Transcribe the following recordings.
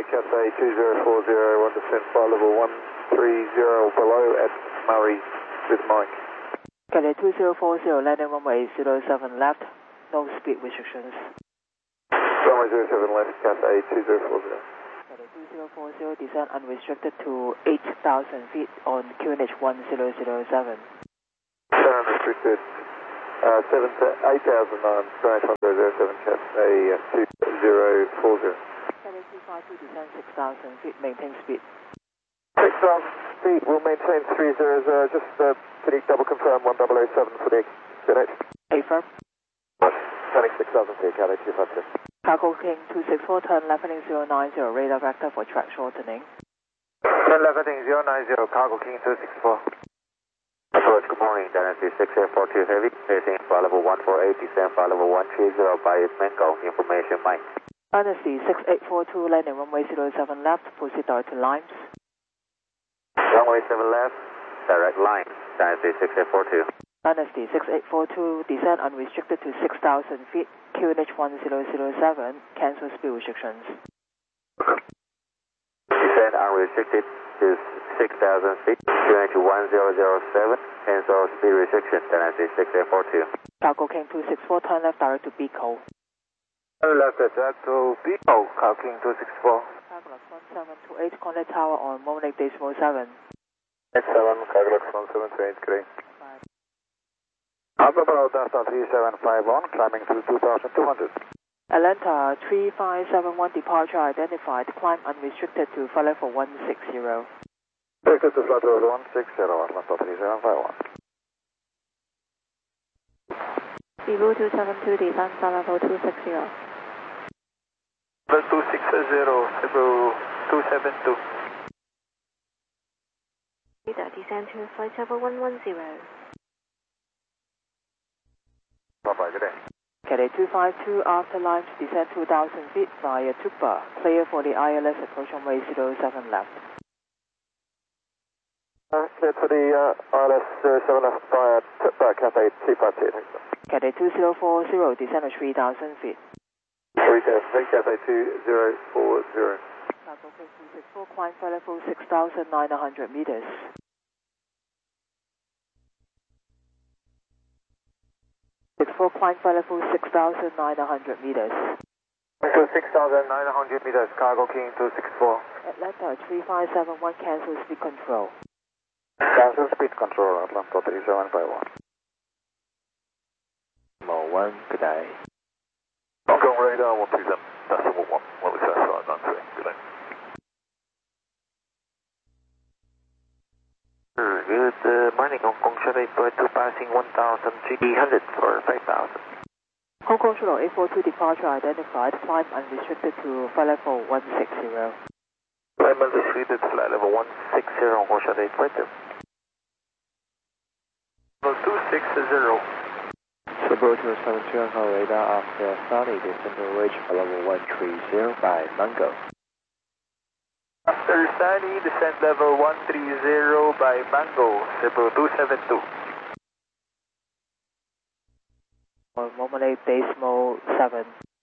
Cathay 2040, on descent flight level 130 below at Murray with Mike. Cathay 2040, landing runway 07 left, no speed restrictions. Runway 07 left, Cathay 2040. Cathay 2040, descent unrestricted to 8,000 feet on QNH 1007. Unrestricted, 8,907 Cathay 2040. Cathay 252, descent 6,000 feet, maintain speed. 6,000 feet, we'll maintain 300, just can you double confirm 1007 for the QNH? Affirm. Turning 6,000 feet, Cathay 252. Cargo King 264, turn left heading 090, radar vector for track shortening. Turn left heading 090, Cargo King 264. Approach, good morning, Dynasty 6842 Heavy, facing flight level 148, descend flight level 130 by Mango, information Mike. Dynasty 6842, landing runway 07 left, proceed direct to Limes. Runway 7 left, direct line, Dynasty 6842. Dynasty 6842, descent unrestricted to 6,000 feet, QNH 1007, cancel speed restrictions. Descent unrestricted to 6,000 feet, QNH 1007, cancel speed restrictions, Dynasty 6842. Cargo King 264, turn left direct to Bico. Turn left at to Bico, Cargo King 264. Cargolux 1728, contact tower on Monic Decimal 7. It's 7, Cargolux 1728, great. Alpha Bravo Delta 3751, climbing through 2,200. Atlanta 3571, departure identified, climb unrestricted to flight level 160. Restricted to flight level 160, Atlanta 3751. Vivo 272, descend flight level 260. Plus 260, Cebu 272. Descend to flight level 110. Bye-bye, good day. Cathay 252, after Limes, descend 2,000 feet via Tupa, clear for the ILS approach runway 07 left. Clear to the ILS 07 left via Tupa, Cathay 252, thanks. Cathay 2040, descend to 3,000 feet. 3,000 feet, Cathay 2040. Cargo King 264, climb flight level 6,900 meters. Climb flight level 6,900 meters. To 6,900 meters, Cargo King 264. Atlanta 3571, cancel speed control. Cancel speed control, Atlanta 3751. Mo 1, good day. Hong Kong radar 137, decimal 1, well successful, answering, good day. Good morning, Hong Kong Shuttle 82 passing 1,300 for 5,000. Hong Kong Shuttle 842, departure identified, climb unrestricted to flight level 160. Climb unrestricted to flight level 160, Hong Kong Shuttle 842. Level 260. Cebu 272 Alpha radar after starting descent to reach flight level 130 by Mango. After starting, descent level 130 by Mango, Cebu 272. On Monic Decimal 7.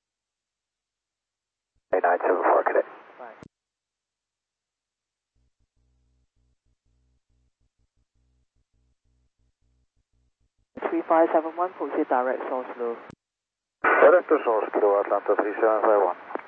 8974, cadet. 3571, proceed direct source loop. Direct to source, Kilo Atlanta 3751.